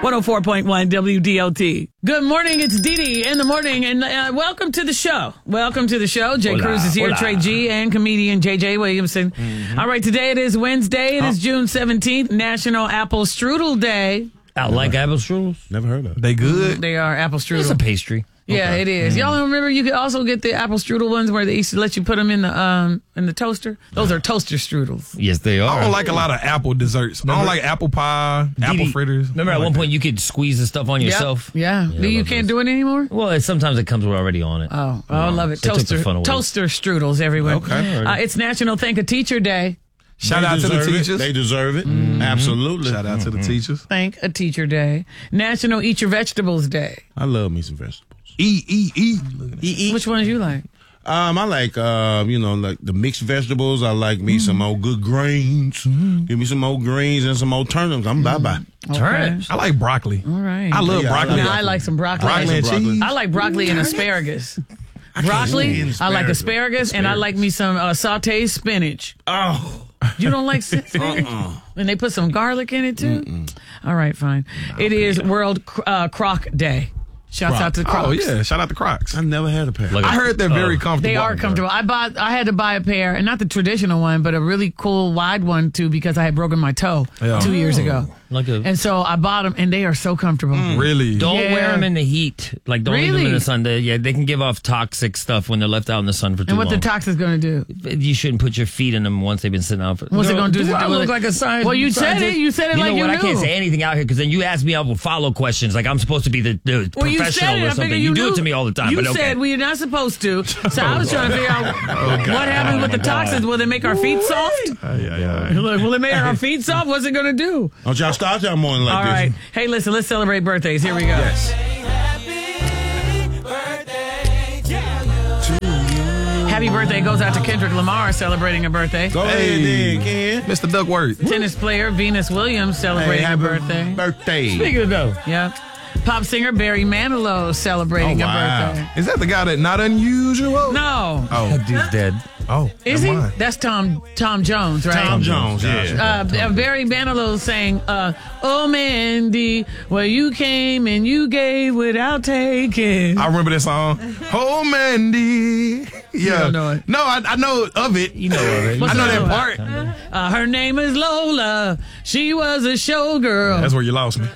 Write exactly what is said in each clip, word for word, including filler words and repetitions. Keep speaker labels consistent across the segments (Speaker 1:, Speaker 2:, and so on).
Speaker 1: one oh four point one W D O T. Good morning. It's Dee Dee in the morning, and uh, welcome to the show. Welcome to the show. Jay
Speaker 2: Hola,
Speaker 1: Cruz is here,
Speaker 2: hola.
Speaker 1: Trey G, and comedian J J Williamson. Mm-hmm. All right, today it is Wednesday. It is June seventeenth, National Apple Strudel Day.
Speaker 2: I like apple strudels.
Speaker 3: Never heard of it.
Speaker 4: They good?
Speaker 1: They are apple strudel.
Speaker 2: It's a pastry.
Speaker 1: Yeah,
Speaker 3: Okay.
Speaker 1: it is.
Speaker 2: Mm.
Speaker 1: Y'all remember you could also get the apple strudel ones where they used to let you put them in the um in the toaster? Those are toaster strudels.
Speaker 2: Yes, they are.
Speaker 4: I don't like a lot of apple desserts. I don't like apple pie, apple
Speaker 2: Dee Dee,
Speaker 4: fritters.
Speaker 2: Remember
Speaker 4: I
Speaker 2: at
Speaker 4: like
Speaker 2: one
Speaker 4: that.
Speaker 2: point you could squeeze the stuff on yourself?
Speaker 1: Yeah.
Speaker 2: Yeah,
Speaker 1: Do
Speaker 2: I
Speaker 1: you
Speaker 2: love
Speaker 1: can't
Speaker 2: those.
Speaker 1: do it anymore?
Speaker 2: Well, it, sometimes it comes already on it.
Speaker 1: Oh, oh I love it.
Speaker 2: They took the
Speaker 1: Toaster
Speaker 2: fun away.
Speaker 1: toaster strudels everywhere.
Speaker 4: Okay.
Speaker 1: Uh, it's National Thank a Teacher Day.
Speaker 4: Shout
Speaker 3: They
Speaker 4: out to the
Speaker 3: deserve it.
Speaker 4: teachers.
Speaker 3: They deserve it. Absolutely.
Speaker 4: Shout out to the teachers.
Speaker 1: Thank a Teacher Day. National Eat Your Vegetables Day.
Speaker 3: I love me some vegetables.
Speaker 4: Eat, eat, eat.
Speaker 3: Eat, eat.
Speaker 1: Which ones you like?
Speaker 3: Um, I like, uh, you know, like the mixed vegetables. I like me some old good greens. Give me some more greens and some more turnips. I'm bye-bye.
Speaker 2: Turnips.
Speaker 4: I like broccoli.
Speaker 1: All right.
Speaker 4: I love
Speaker 3: Yeah, I
Speaker 4: broccoli.
Speaker 1: Now, I like some broccoli.
Speaker 4: broccoli and
Speaker 3: Broccoli.
Speaker 4: cheese.
Speaker 1: I like broccoli and asparagus. Broccoli,
Speaker 3: stand
Speaker 1: I like
Speaker 3: asparagus.
Speaker 1: asparagus, and I like me some uh, sauteed spinach.
Speaker 3: Oh.
Speaker 1: You don't like spinach?
Speaker 3: Uh-uh.
Speaker 1: And they put some garlic in it, too? All right, fine. It is World uh, Croc Day. Shouts out to Crocs.
Speaker 4: Oh, yeah. Shout out to Crocs.
Speaker 3: I never had a pair.
Speaker 2: Like a-
Speaker 4: I heard they're very comfortable.
Speaker 1: They are comfortable. I bought. I had to buy a pair, and not the traditional one, but a really cool wide one too, because I had broken my toe
Speaker 4: Yeah.
Speaker 1: two years ago,
Speaker 2: Like a,
Speaker 1: and so I bought them, and they are so comfortable.
Speaker 4: Really?
Speaker 2: don't
Speaker 1: Yeah.
Speaker 2: wear them in the heat. Like, don't leave them
Speaker 1: Really?
Speaker 2: in the sun. They, yeah, they can give off toxic stuff when they're left out in the sun for too
Speaker 1: And what
Speaker 2: long.
Speaker 1: the toxins going to do?
Speaker 2: You shouldn't put your feet in them once they've been sitting out for.
Speaker 1: What's it gonna do? Is it
Speaker 2: I
Speaker 1: do
Speaker 2: look
Speaker 1: it-
Speaker 2: like a science?
Speaker 1: Well, you said
Speaker 2: scientist?
Speaker 1: it. You said it
Speaker 2: you
Speaker 1: like
Speaker 2: know
Speaker 1: you
Speaker 2: what? I can't
Speaker 1: knew.
Speaker 2: say anything out here because then you ask me up with follow questions. Like I'm supposed to be the, the
Speaker 1: Well, you
Speaker 2: professional
Speaker 1: said it.
Speaker 2: or
Speaker 1: I
Speaker 2: something.
Speaker 1: figured
Speaker 2: You,
Speaker 1: you
Speaker 2: do
Speaker 1: knew.
Speaker 2: it to me all the time.
Speaker 1: You
Speaker 2: but okay.
Speaker 1: said we're not supposed to, so I was trying to figure out what happens with the toxins. Will it make our feet soft?
Speaker 4: Yeah, yeah, yeah.
Speaker 1: Look, will it make our feet soft? What's it going to do?
Speaker 3: Don't y'all start y'all morning like
Speaker 1: All
Speaker 3: this.
Speaker 1: right. Hey, listen. Let's celebrate birthdays. Here we go. Happy birthday goes out to Kendrick Lamar celebrating a birthday.
Speaker 3: Go ahead then, Ken.
Speaker 4: Mister Duckworth.
Speaker 1: Tennis player Venus Williams celebrating a
Speaker 3: happy
Speaker 1: birthday.
Speaker 3: Birthday.
Speaker 2: Speaking of though,
Speaker 1: Yeah. Pop singer Barry Manilow celebrating
Speaker 3: Oh,
Speaker 1: a
Speaker 3: wow.
Speaker 1: birthday.
Speaker 4: Is that the guy that not unusual?
Speaker 1: No.
Speaker 4: Oh,
Speaker 2: dude's dead.
Speaker 4: oh.
Speaker 1: Is
Speaker 4: never
Speaker 1: he?
Speaker 4: mind.
Speaker 1: That's Tom Tom Jones, right?
Speaker 3: Tom Jones, yeah.
Speaker 1: Uh, Barry Manilow sang, uh, "Oh Mandy, well you came and you gave without taking."
Speaker 4: I remember that song. Oh, Mandy. Yeah.
Speaker 1: don't know it.
Speaker 4: No, I, I know of it.
Speaker 2: You know of it.
Speaker 4: I know that
Speaker 1: the
Speaker 4: part.
Speaker 1: Uh, her name is Lola. She was a showgirl.
Speaker 4: That's where you lost me.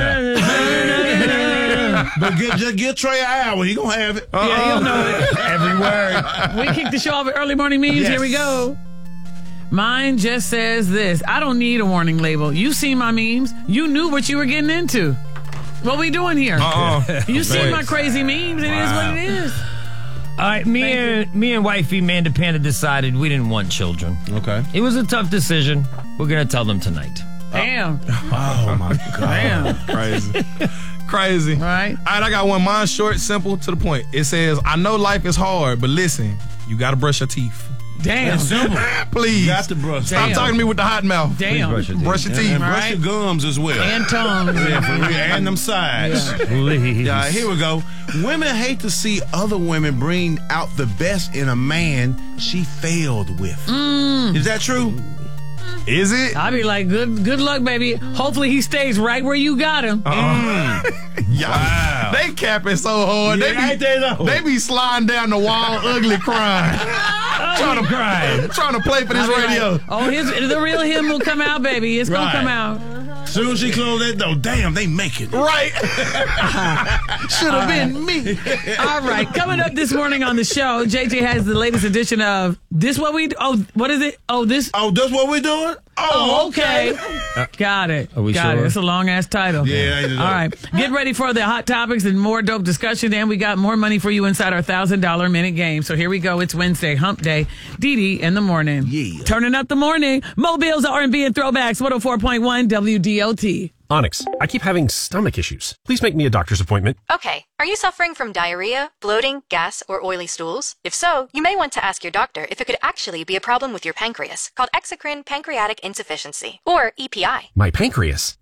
Speaker 3: But get, just get Trey an hour. He gonna have it.
Speaker 1: Yeah, you'll know it.
Speaker 2: Every word.
Speaker 1: We kicked the show off with early morning memes.
Speaker 3: Yes.
Speaker 1: Here we go. Mine just says this. I don't need a warning label. You seen my memes. You knew what you were getting into. What we doing here?
Speaker 4: Uh-uh.
Speaker 1: You seen my
Speaker 4: Thanks.
Speaker 1: crazy memes. It is what it is.
Speaker 2: All right, me and me and wifey Amanda Panda decided we didn't want children.
Speaker 3: Okay.
Speaker 2: It was a tough decision. We're gonna tell them tonight.
Speaker 1: Damn.
Speaker 3: Oh my God.
Speaker 1: Damn.
Speaker 4: Crazy. Crazy.
Speaker 1: All right.
Speaker 4: All right, I got one. Mine short, simple, to the point. It says, I know life is hard, but listen, you got to brush your teeth.
Speaker 1: Damn.
Speaker 3: Simple.
Speaker 4: Please.
Speaker 3: Got to brush.
Speaker 4: Stop
Speaker 1: Damn.
Speaker 4: talking to me with the hot mouth.
Speaker 1: Damn.
Speaker 2: brush your teeth.
Speaker 4: Brush your
Speaker 3: And,
Speaker 4: teeth.
Speaker 3: and brush
Speaker 1: Right.
Speaker 3: your gums as well.
Speaker 1: And tongues.
Speaker 3: Yeah, for real. And them sides.
Speaker 2: Please.
Speaker 3: Yeah, here we go. Women hate to see other women bring out the best in a man she failed with. Is that true?
Speaker 4: Is it?
Speaker 1: I'll be like, good good luck, baby. Hopefully he stays right where you got him.
Speaker 4: Yeah.
Speaker 3: Wow.
Speaker 4: They capping so hard.
Speaker 3: Yeah,
Speaker 4: they, be,
Speaker 3: ain't they though?
Speaker 4: they be sliding down the wall, ugly crying. trying to cry. Trying to play for this
Speaker 1: I'll be
Speaker 4: radio.
Speaker 1: like, oh, his the real him will come out, baby. It's
Speaker 3: Right.
Speaker 1: gonna come out.
Speaker 3: Soon as she closed that door, damn, they make it.
Speaker 4: Right. Should have been me.
Speaker 1: All right, coming up this morning on the show, J J has the latest edition of This What We Do. Oh, what is it? Oh, this.
Speaker 3: Oh, that's what we doing?
Speaker 1: Oh, okay. Got it.
Speaker 2: Are we
Speaker 1: Got
Speaker 2: sure?
Speaker 1: it. It's a long ass title.
Speaker 3: Yeah, I know.
Speaker 1: All right. Get ready for the hot topics and more dope discussion. And we got more money for you inside our thousand dollar minute game. So here we go. It's Wednesday, Hump Day. Dee Dee in the morning.
Speaker 3: Yeah.
Speaker 1: Turning up the morning. Mobiles, R and B, and throwbacks. one oh four point one W D O T.
Speaker 5: Onyx, I keep having stomach issues. Please make me a doctor's appointment.
Speaker 6: Okay, are you suffering from diarrhea, bloating, gas, or oily stools? If so, you may want to ask your doctor if it could actually be a problem with your pancreas, called exocrine pancreatic insufficiency, or E P I.
Speaker 5: My pancreas.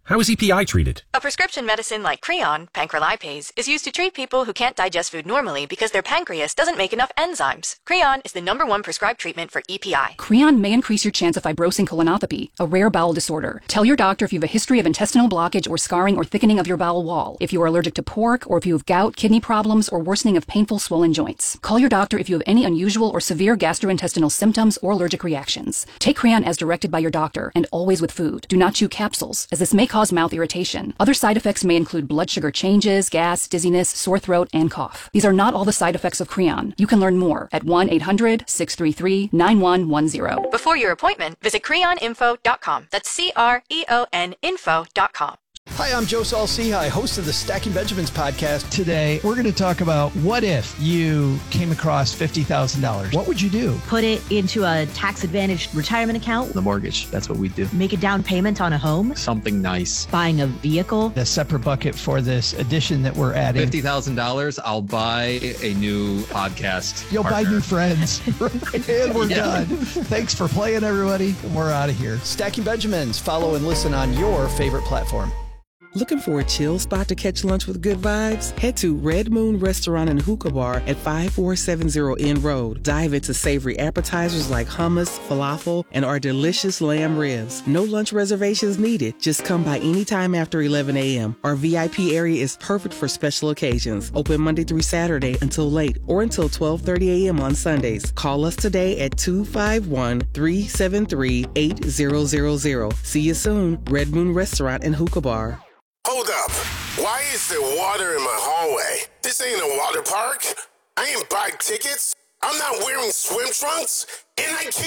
Speaker 5: How is E P I treated?
Speaker 6: A prescription medicine like Creon, pancrelipase, is used to treat people who can't digest food normally because their pancreas doesn't make enough enzymes. Creon is the number one prescribed treatment for E P I.
Speaker 7: Creon may increase your chance of fibrosing colonopathy, a rare bowel disorder. Tell your doctor if you have a history of intestinal blockage or scarring or thickening of your bowel wall, if you are allergic to pork, or if you have gout, kidney problems, or worsening of painful swollen joints. Call your doctor if you have any unusual or severe gastrointestinal symptoms or allergic reactions. Take Creon as directed by your doctor, and always with food. Do not chew capsules, as this may cause mouth irritation. Other side effects may include blood sugar changes, gas, dizziness, sore throat, and cough. These are not all the side effects of Creon. You can learn more at one eight hundred six three three nine one one zero.
Speaker 6: Before your appointment, visit creon info dot com. That's C R E O N info dot com.
Speaker 8: Hi, I'm Joe Saul-Sehy, host of the Stacking Benjamins podcast. Today, we're going to talk about what if you came across fifty thousand dollars. What would you do?
Speaker 9: Put it into a tax-advantaged retirement account.
Speaker 10: The mortgage, that's what we do.
Speaker 9: Make a down payment on a home.
Speaker 10: Something nice.
Speaker 9: Buying a vehicle.
Speaker 8: A separate bucket for this addition that we're adding.
Speaker 10: fifty thousand dollars, I'll buy a new podcast
Speaker 8: You'll
Speaker 10: partner.
Speaker 8: buy new friends. And we're
Speaker 10: Yeah.
Speaker 8: done. Thanks for playing, everybody. We're out of here. Stacking Benjamins. Follow and listen on your favorite platform.
Speaker 11: Looking for a chill spot to catch lunch with good vibes? Head to Red Moon Restaurant and Hookah Bar at five four seven zero N Road. Dive into savory appetizers like hummus, falafel, and our delicious lamb ribs. No lunch reservations needed. Just come by anytime after eleven a.m. Our V I P area is perfect for special occasions. Open Monday through Saturday until late or until twelve thirty a.m. on Sundays. Call us today at two five one, three seven three, eight zero zero zero. See you soon. Red Moon Restaurant and Hookah Bar.
Speaker 12: Hold up. Why is there water in my hallway? This ain't a water park. I ain't buy tickets. I'm not wearing swim trunks. And I can't.